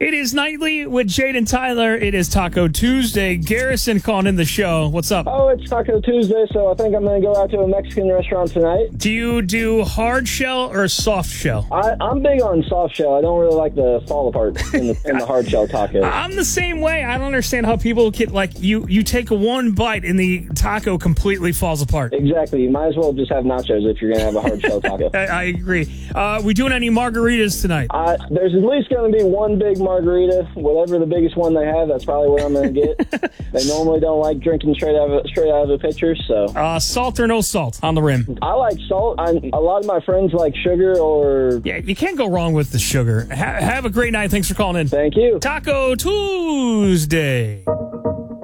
It is Nightly with Jade and Tyler. It is Taco Tuesday. Garrison calling in the show. What's up? Oh, it's Taco Tuesday, so I think I'm going to go out to a Mexican restaurant tonight. Do you do hard shell or soft shell? I'm big on soft shell. I don't really like the fall apart in the hard shell taco. I'm the same way. I don't understand how people get, like, you take one bite and the taco completely falls apart. Exactly. You might as well just have nachos if you're going to have a hard shell taco. I agree. We doing any margaritas tonight? There's at least going to be one big margarita. Whatever the biggest one they have, that's probably what I'm going to get. They normally don't like drinking straight out of a pitcher, so. Salt or no salt on the rim? I like salt. A lot of my friends like sugar or... Yeah, you can't go wrong with the sugar. Have a great night. Thanks for calling in. Thank you. Taco Tuesday.